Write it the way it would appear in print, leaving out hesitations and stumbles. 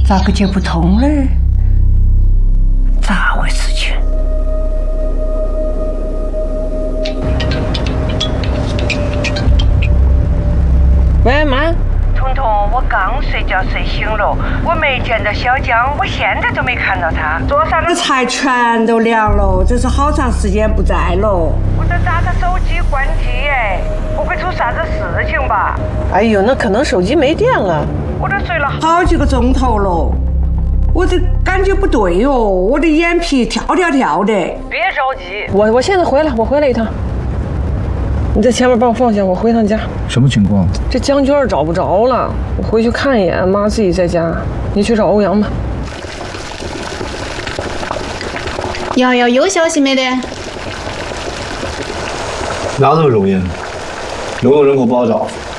咋个接不通嘞？咋回事情？ 喂，妈。 彤彤，我刚睡觉睡醒了，我没见到小江，我现在都没看到他。桌上的菜全都凉了，这是好长时间不在了。我这打开手机关机哎，不会出啥子事情吧？ 哎呦，那可能手机没电了。 我这睡了好几个钟头了，我这感觉不对哦，我的眼皮跳的。别着急， 我现在回来，我回来一趟。你在前面帮我放下，我回趟家。 什么情况？ 这江娟找不着了，我回去看一眼，妈自己在家，你去找欧阳吧。 瑶瑶有消息没得？ 哪这么容易？流动人口不好找，